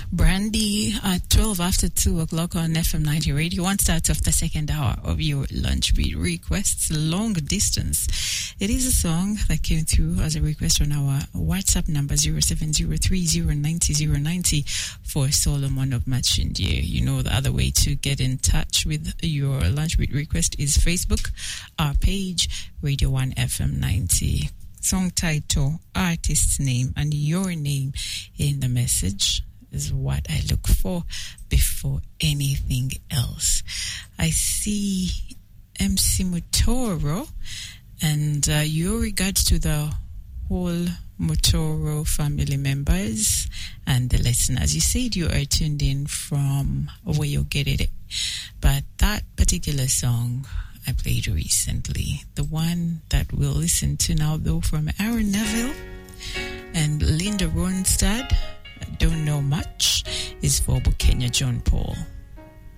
Brandy at 12 after 2 o'clock on FM 90 Radio. One start of the second hour of your lunch beat requests, Long Distance. It is a song that came through as a request on our WhatsApp number 0703090090 for Solomon of Machindie. You know, the other way to get in touch with your lunch beat request is Facebook, our page, Radio 1 FM 90. Song title, artist's name, and your name in the message is what I look for before anything else. I see MC Mutoro, and your regards to the whole Mutoro family members and the listeners. You said you are tuned in from where you get it, but that particular song I played recently, the one that we'll listen to now, though, from Aaron Neville and Linda Ronstadt, Don't Know Much, is for Bukenya John Paul.